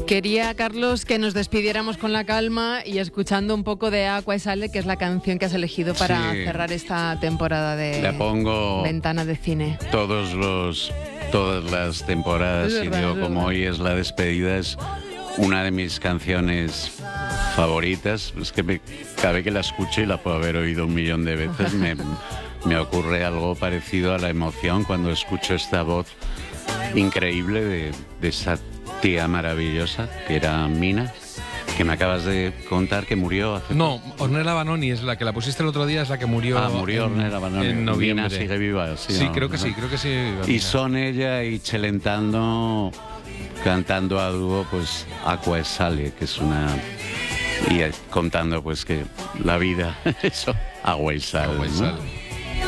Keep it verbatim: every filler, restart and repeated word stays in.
Quería, Carlos, que nos despidiéramos con la calma y escuchando un poco de Aqua y Sale, que es la canción que has elegido para Sí. cerrar esta temporada de La pongo Ventana de Cine. todos los, todas las temporadas Es y verdad, digo, es como verdad. hoy es la despedida, es una de mis canciones favoritas. Es que me, cada vez que la escucho, y la puedo haber oído un millón de veces, me, me ocurre algo parecido a la emoción cuando escucho esta voz increíble de, de esa tía maravillosa que era Mina, que me acabas de contar que murió hace No, Ornella Vanoni es la que la pusiste el otro día, es la que murió, Ah, murió en, Ornella Vanoni. en noviembre. Mina sigue viva, sí, Sí, ¿no? creo que sí, creo que sí. Y son ella y Celentano cantando a dúo, pues Aqua e Sale, que es una... y eh, contando pues que la vida, eso, agua y sal. Agua y ¿no? sal.